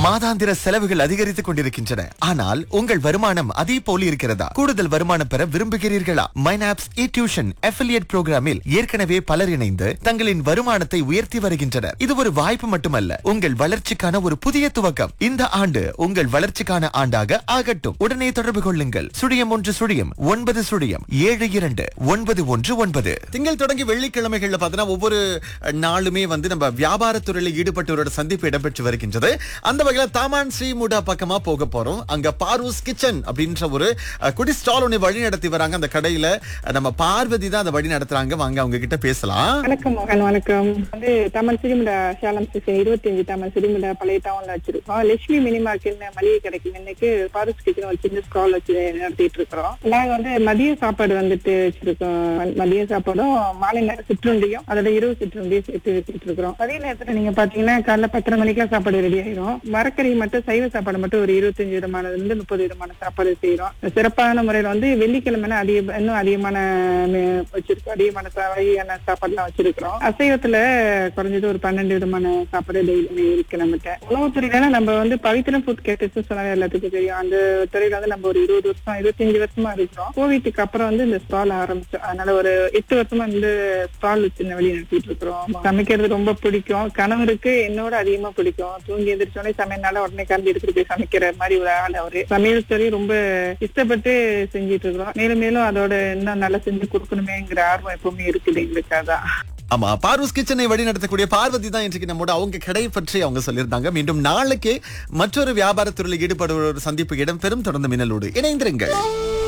மாதாந்திர செலவுகள் அதிகரித்துக் கொண்டிருக்கின்றன. ஆனால் உங்கள் வருமானம் அதே போல இருக்கிறதா? கூடுதல் வருமானம் பெற விரும்புகிறீர்களா? மைனாப்ஸ் டியூஷன் அஃபிலியேட் புரோகிராமில் ஏற்கனவே பலர் இணைந்து தங்களின் வருமானத்தை உயர்த்தி வருகின்றனர். இது ஒரு வாய்ப்பு மட்டுமல்ல, உங்கள் வளர்ச்சிக்கான ஒரு புதிய துவக்கம். இந்த ஆண்டு உங்கள் வளர்ச்சிக்கான ஆண்டாக ஆகட்டும். உடனே தொடர்பு கொள்ளுங்கள். 0119729119. திங்கள் தொடங்கி வெள்ளிக்கிழமைகள்ல பார்த்தீங்கன்னா ஒவ்வொரு நாளுமே வந்து நம்ம வியாபாரத்துறையில ஈடுபட்டவரோட சந்திப்பு இடம்பெற்று வருகின்றது. அந்த வகையில தாமான் ஸ்ரீமுடா பக்கமா போக போறோம். அங்க பார்வூஸ் கிச்சன் அப்படின்ற ஒரு குடி ஸ்டால் ஒன்று வழி நடத்தி வராங்க. அந்த கடையில நம்ம பார்வதி தான் அந்த வழி நடத்துறாங்க. வாங்க அவங்க கிட்ட பேசலாம். வணக்கம் மோகன். வணக்கம். வந்து தாமன் சிறிமுடா சேலம் 25 தாமன் சிறிமுடா பழைய டவுன்ல வச்சிருக்கோம். லட்சுமி மினி மார்க்கெட் மளிகை கடைக்கு இன்னைக்கு பார்வூஸ் கிச்சன் ஒரு சின்ன ஸ்டால் வச்சு நடத்திட்டு இருக்கிறோம். நாங்க வந்து மதிய சாப்பாடு வந்துட்டு வச்சிருக்கோம். மதிய சாப்பாடும் மாலை நேரம் சிற்றுண்டியும் அதோட இரவு சிற்றுண்டியும் சேர்த்து வச்சுட்டு இருக்கிறோம். அதே நேரத்துல நீங்க பாத்தீங்கன்னா காலைல 10:30 மணிக்கெல்லாம் சாப்பாடு ரெடி ஆயிரும். மரக்கறி மட்டும் சைவ சாப்பாடு மட்டும் ஒரு 25 விதமானதுல இருந்து 30 விதமான சாப்பாடு செய்யறோம். சிறப்பான முறையில வந்து வெள்ளிக்கிழமை இன்னும் அதிகமான வச்சிருக்கோம். அதிகமான வகையான சாப்பாடு எல்லாம் வச்சிருக்கிறோம். அசைவத்துல குறைஞ்சது ஒரு 12 விதமான சாப்பாடு டெய்லி இருக்கு நம்மகிட்ட. உணவுத்துறையில நம்ம வந்து பவித்திரம் ஃபுட் கேட்டர்ஸ் சொன்னாலே எல்லாத்துக்கும் தெரியும். அந்த துறையில வந்து நம்ம ஒரு 20 வருஷம் 25 வருஷமா இருக்கிறோம். கோவிட்டுக்கு அப்புறம் வந்து இந்த ஸ்டால் ஆரம்பிச்சோம். அதனால ஒரு 8 வருஷமா இந்த ஸ்டால் வச்சு வழி நடத்திட்டு இருக்கிறோம். சமைக்கிறது ரொம்ப பிடிக்கும். கணவருக்கு என்னோட அதிகமா பிடிக்கும். தூங்கி எந்திரிச்சோடனே சமையல்னால உடனே கலந்து எடுத்துட்டு போய் சமைக்கிற மாதிரி ஒரு ஆள் அவரு. சமையல் துறை ரொம்ப இஷ்டப்பட்டு செஞ்சிட்டு இருக்கிறோம். மேலும் மேலும் அதோட இன்னும் நல்லா செஞ்சு கொடுக்கணுமேங்கிற ஆர்வம் எப்பவுமே இருக்குது எங்களுக்கு. அதான். ஆமா, பார்வூஸ் கிச்சனை வழி நடத்தக்கூடிய பார்வதி தான் இன்றைக்கு நம்மோட அவங்க கடை பற்றி அவங்க சொல்லியிருந்தாங்க. மீண்டும் நாளைக்கு மற்றொரு வியாபாரத்துறையில் ஈடுபடுவோர் சந்திப்பு இடம்பெறும். தொடர்ந்து மின்னலோடு இணைந்திருங்கள்.